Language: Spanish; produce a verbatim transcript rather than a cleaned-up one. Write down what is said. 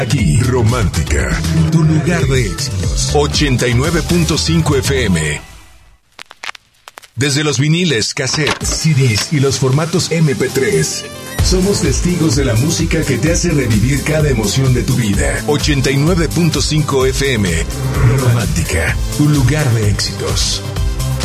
Aquí, Romántica, tu lugar de éxitos. ochenta y nueve punto cinco F M. Desde los viniles, cassettes, C Ds y los formatos eme pe tres, somos testigos de la música que te hace revivir cada emoción de tu vida. ochenta y nueve punto cinco F M. Romántica, tu lugar de éxitos.